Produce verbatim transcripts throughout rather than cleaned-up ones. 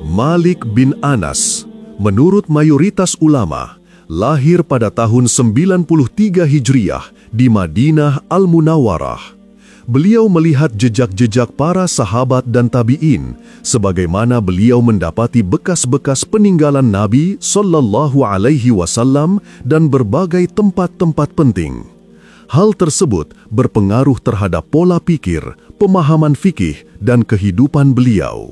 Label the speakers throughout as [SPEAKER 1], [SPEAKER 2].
[SPEAKER 1] Malik bin Anas, menurut mayoritas ulama, lahir pada tahun sembilan puluh tiga Hijriah di Madinah Al-Munawwarah. Beliau melihat jejak-jejak para sahabat dan tabi'in, sebagaimana beliau mendapati bekas-bekas peninggalan Nabi Sallallahu Alaihi Wasallam dan berbagai tempat-tempat penting. Hal tersebut berpengaruh terhadap pola pikir, pemahaman fikih, dan kehidupan beliau.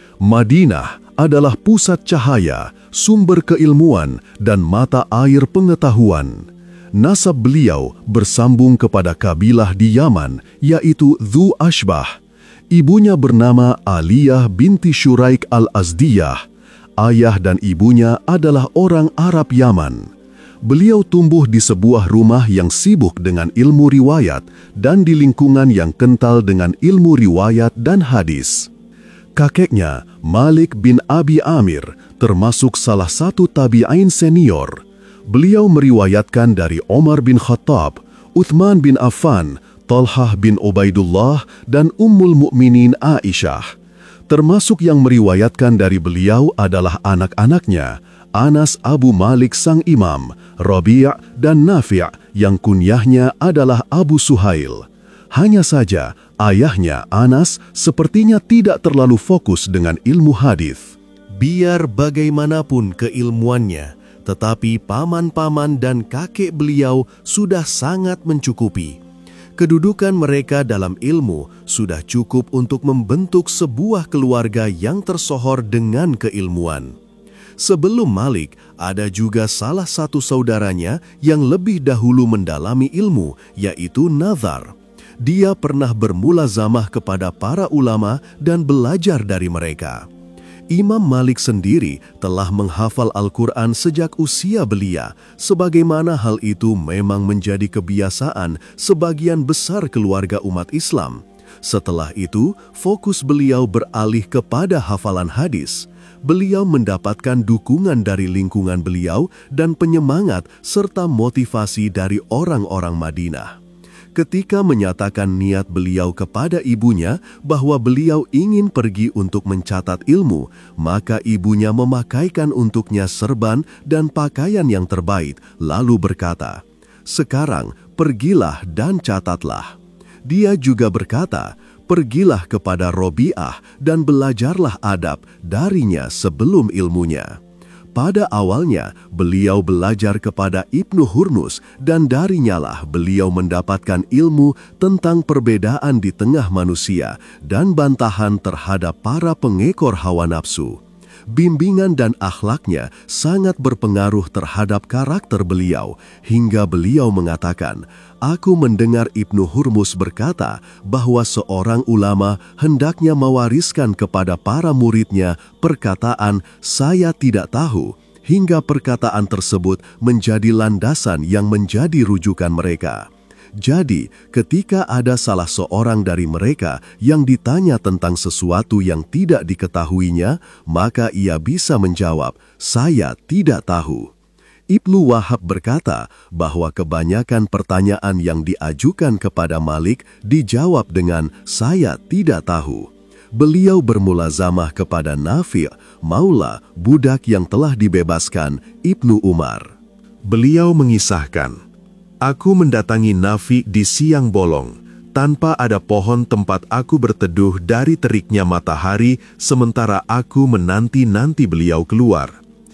[SPEAKER 1] Madinah adalah pusat cahaya, sumber keilmuan, dan mata air pengetahuan. Nasab beliau bersambung kepada kabilah di Yaman, yaitu Dhu Ashbah. Ibunya bernama Aliyah binti Shuraik al-Azdiyah. Ayah dan ibunya adalah orang Arab Yaman. Beliau tumbuh di sebuah rumah yang sibuk dengan ilmu riwayat dan di lingkungan yang kental dengan ilmu riwayat dan hadis. Kakeknya, Malik bin Abi Amir, termasuk salah satu tabi'in senior. Beliau meriwayatkan dari Omar bin Khattab, Uthman bin Affan, Talhah bin Ubaidullah, dan Ummul Mukminin Aisyah. Termasuk yang meriwayatkan dari beliau adalah anak-anaknya, Anas Abu Malik sang imam, Rabi' dan Nafi' yang kunyahnya adalah Abu Suhail. Hanya saja, ayahnya Anas sepertinya tidak terlalu fokus dengan ilmu hadis. Biar bagaimanapun keilmuannya, tetapi paman-paman dan kakek beliau sudah sangat mencukupi. Kedudukan mereka dalam ilmu sudah cukup untuk membentuk sebuah keluarga yang tersohor dengan keilmuan. Sebelum Malik, ada juga salah satu saudaranya yang lebih dahulu mendalami ilmu, yaitu Nadhar. Dia pernah bermulazamah kepada para ulama dan belajar dari mereka. Imam Malik sendiri telah menghafal Al-Quran sejak usia belia, sebagaimana hal itu memang menjadi kebiasaan sebagian besar keluarga umat Islam. Setelah itu, fokus beliau beralih kepada hafalan hadis. Beliau mendapatkan dukungan dari lingkungan beliau dan penyemangat serta motivasi dari orang-orang Madinah. Ketika menyatakan niat beliau kepada ibunya bahwa beliau ingin pergi untuk mencatat ilmu, maka ibunya memakaikan untuknya serban dan pakaian yang terbaik, lalu berkata, "Sekarang pergilah dan catatlah." Dia juga berkata, "Pergilah kepada Robi'ah dan belajarlah adab darinya sebelum ilmunya." Pada awalnya, beliau belajar kepada Ibnu Hurnus dan darinyalah beliau mendapatkan ilmu tentang perbedaan di tengah manusia dan bantahan terhadap para pengekor hawa nafsu. Bimbingan dan akhlaknya sangat berpengaruh terhadap karakter beliau, hingga beliau mengatakan, "Aku mendengar Ibnu Hurmus berkata bahwa seorang ulama hendaknya mewariskan kepada para muridnya perkataan 'saya tidak tahu', hingga perkataan tersebut menjadi landasan yang menjadi rujukan mereka." Jadi, ketika ada salah seorang dari mereka yang ditanya tentang sesuatu yang tidak diketahuinya, maka ia bisa menjawab, "Saya tidak tahu." Ibnu Wahab berkata bahwa kebanyakan pertanyaan yang diajukan kepada Malik dijawab dengan "saya tidak tahu." Beliau bermulazamah kepada Nafi', maula budak yang telah dibebaskan, Ibnu Umar. Beliau mengisahkan, "Aku mendatangi Nafi' di siang bolong, tanpa ada pohon tempat aku berteduh dari teriknya matahari, sementara aku menanti-nanti beliau keluar.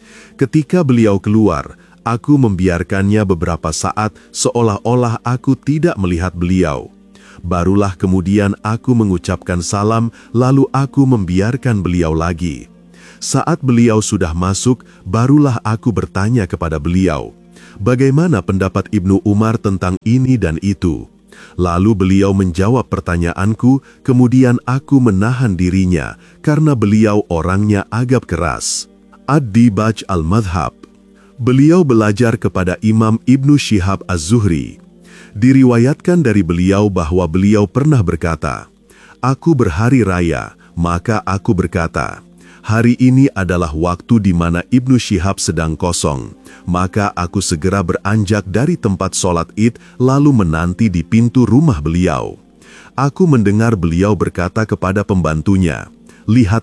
[SPEAKER 1] Ketika beliau keluar, aku membiarkannya beberapa saat seolah-olah aku tidak melihat beliau. Barulah kemudian aku mengucapkan salam, lalu aku membiarkan beliau lagi. Saat beliau sudah masuk, barulah aku bertanya kepada beliau, 'Bagaimana pendapat Ibnu Umar tentang ini dan itu?' Lalu beliau menjawab pertanyaanku, kemudian aku menahan dirinya karena beliau orangnya agak keras." Ad-Dibaj al-Madhab. Beliau belajar kepada Imam Ibnu Shihab Az-Zuhri. Diriwayatkan dari beliau bahwa beliau pernah berkata, "Aku berhari raya, maka aku berkata, hari ini adalah waktu di mana Ibnu Shihab sedang kosong. Maka aku segera beranjak dari tempat sholat id lalu menanti di pintu rumah beliau. Aku mendengar beliau berkata kepada pembantunya, 'Lihatlah,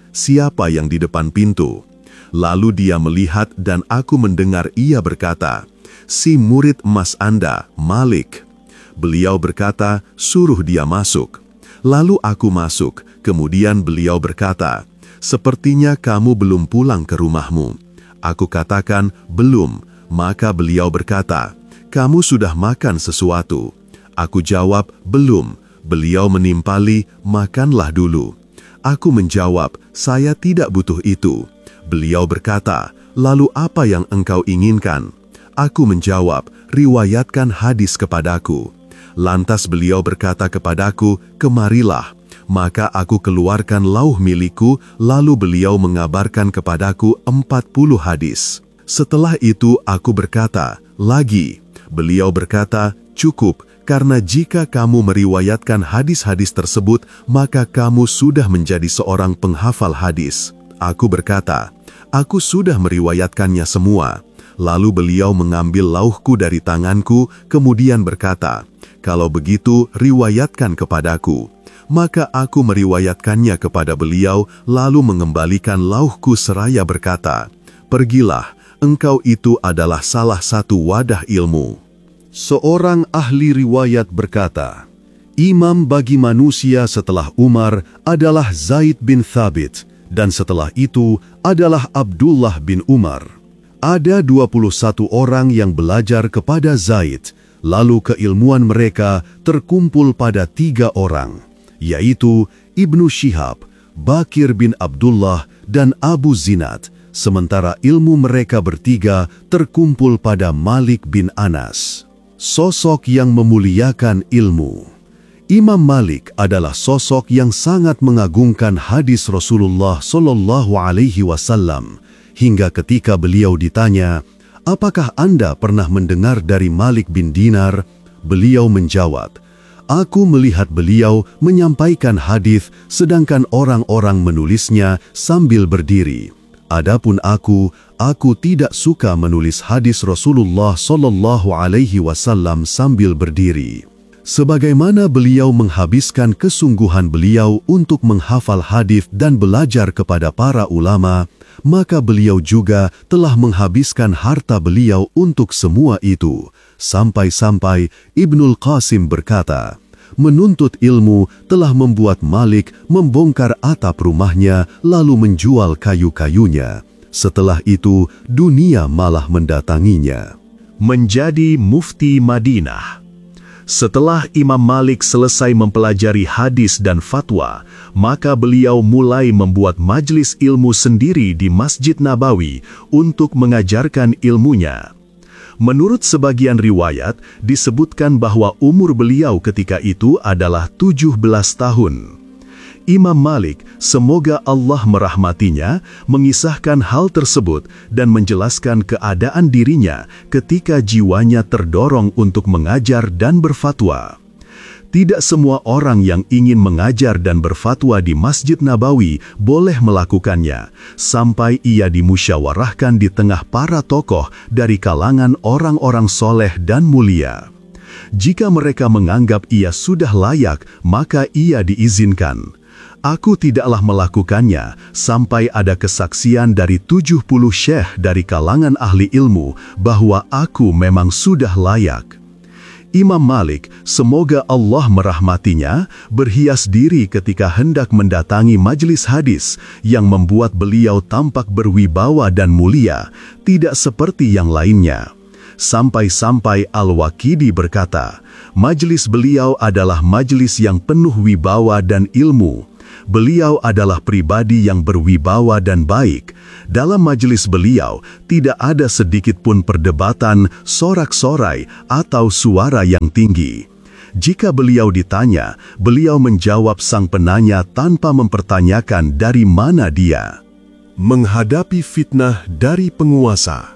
[SPEAKER 1] siapa yang di depan pintu? Lalu dia melihat dan aku mendengar ia berkata, si murid emas Anda, Malik. Beliau berkata, suruh dia masuk. Lalu aku masuk, kemudian beliau berkata, sepertinya kamu belum pulang ke rumahmu. Aku katakan, belum. Maka beliau berkata, kamu sudah makan sesuatu? Aku jawab, belum. Beliau menimpali, makanlah dulu. Aku menjawab, saya tidak butuh itu. Beliau berkata, lalu apa yang engkau inginkan? Aku menjawab, riwayatkan hadis kepadaku. Lantas beliau berkata kepadaku, kemarilah. Maka aku keluarkan lauh milikku, lalu beliau mengabarkan kepadaku empat puluh hadis. Setelah itu aku berkata, lagi. Beliau berkata, cukup, karena jika kamu meriwayatkan hadis-hadis tersebut, maka kamu sudah menjadi seorang penghafal hadis. Aku berkata, aku sudah meriwayatkannya semua. Lalu beliau mengambil lauhku dari tanganku, kemudian berkata, kalau begitu riwayatkan kepadaku. Maka aku meriwayatkannya kepada beliau, lalu mengembalikan lauhku seraya berkata, pergilah, engkau itu adalah salah satu wadah ilmu. Seorang ahli riwayat berkata, imam bagi manusia setelah Umar adalah Zaid bin Thabit, dan setelah itu adalah Abdullah bin Umar. Ada dua puluh satu orang yang belajar kepada Zaid, lalu keilmuan mereka terkumpul pada tiga orang, yaitu Ibnu Syihab, Bakir bin Abdullah, dan Abu Zinad, sementara ilmu mereka bertiga terkumpul pada Malik bin Anas. Sosok yang memuliakan ilmu. Imam Malik adalah sosok yang sangat mengagungkan hadis Rasulullah Shallallahu Alaihi Wasallam, hingga ketika beliau ditanya, apakah Anda pernah mendengar dari Malik bin Dinar? Beliau menjawab, aku melihat beliau menyampaikan hadis sedangkan orang-orang menulisnya sambil berdiri. Adapun aku, aku tidak suka menulis hadis Rasulullah Shallallahu Alaihi Wasallam sambil berdiri. Sebagaimana beliau menghabiskan kesungguhan beliau untuk menghafal hadis dan belajar kepada para ulama, maka beliau juga telah menghabiskan harta beliau untuk semua itu. Sampai-sampai Ibnul Qasim berkata, menuntut ilmu telah membuat Malik membongkar atap rumahnya lalu menjual kayu-kayunya. Setelah itu, dunia malah mendatanginya. Menjadi mufti Madinah. Setelah Imam Malik selesai mempelajari hadis dan fatwa, maka beliau mulai membuat majelis ilmu sendiri di Masjid Nabawi untuk mengajarkan ilmunya. Menurut sebagian riwayat, disebutkan bahwa umur beliau ketika itu adalah tujuh belas tahun. Imam Malik, semoga Allah merahmatinya, mengisahkan hal tersebut dan menjelaskan keadaan dirinya ketika jiwanya terdorong untuk mengajar dan berfatwa. Tidak semua orang yang ingin mengajar dan berfatwa di Masjid Nabawi boleh melakukannya, sampai ia dimusyawarahkan di tengah para tokoh dari kalangan orang-orang soleh dan mulia. Jika mereka menganggap ia sudah layak, maka ia diizinkan. Aku tidaklah melakukannya sampai ada kesaksian dari tujuh puluh syekh dari kalangan ahli ilmu bahwa aku memang sudah layak. Imam Malik, semoga Allah merahmatinya, berhias diri ketika hendak mendatangi majelis hadis yang membuat beliau tampak berwibawa dan mulia, tidak seperti yang lainnya. Sampai-sampai Al-Waqidi berkata, majelis beliau adalah majelis yang penuh wibawa dan ilmu. Beliau adalah pribadi yang berwibawa dan baik. Dalam majelis beliau, tidak ada sedikit pun perdebatan, sorak-sorai, atau suara yang tinggi. Jika beliau ditanya, beliau menjawab sang penanya tanpa mempertanyakan dari mana dia. Menghadapi fitnah dari penguasa.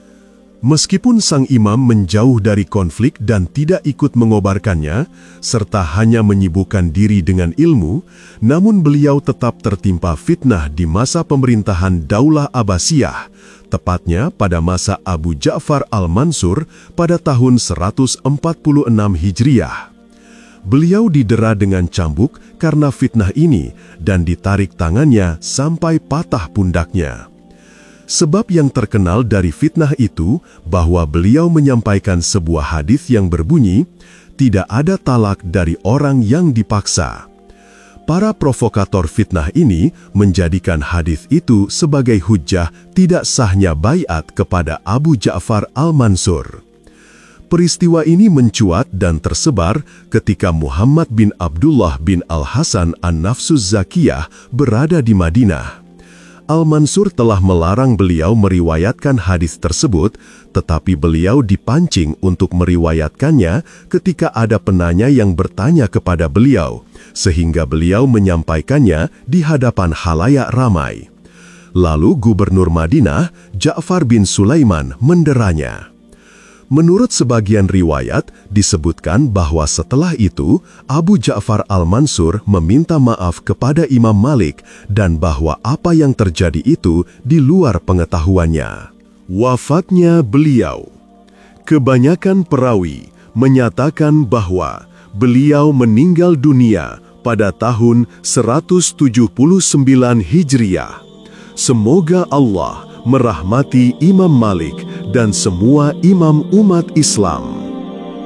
[SPEAKER 1] Meskipun sang imam menjauh dari konflik dan tidak ikut mengobarkannya, serta hanya menyibukkan diri dengan ilmu, namun beliau tetap tertimpa fitnah di masa pemerintahan Daulah Abbasiyah, tepatnya pada masa Abu Ja'far al-Mansur pada tahun seratus empat puluh enam Hijriah. Beliau didera dengan cambuk karena fitnah ini dan ditarik tangannya sampai patah pundaknya. Sebab yang terkenal dari fitnah itu bahwa beliau menyampaikan sebuah hadis yang berbunyi, tidak ada talak dari orang yang dipaksa. Para provokator fitnah ini menjadikan hadis itu sebagai hujjah tidak sahnya baiat kepada Abu Ja'far al-Mansur. Peristiwa ini mencuat dan tersebar ketika Muhammad bin Abdullah bin Al-Hasan An-Nafsuz Zakiyah berada di Madinah. Al-Mansur telah melarang beliau meriwayatkan hadis tersebut, tetapi beliau dipancing untuk meriwayatkannya ketika ada penanya yang bertanya kepada beliau, sehingga beliau menyampaikannya di hadapan khalayak ramai. Lalu Gubernur Madinah, Ja'far bin Sulaiman, menderanya. Menurut sebagian riwayat, disebutkan bahwa setelah itu, Abu Ja'far al-Mansur meminta maaf kepada Imam Malik dan bahwa apa yang terjadi itu di luar pengetahuannya. Wafatnya beliau. Kebanyakan perawi menyatakan bahwa beliau meninggal dunia pada tahun seratus tujuh puluh sembilan Hijriah. Semoga Allah merahmati Imam Malik dan semua imam umat Islam.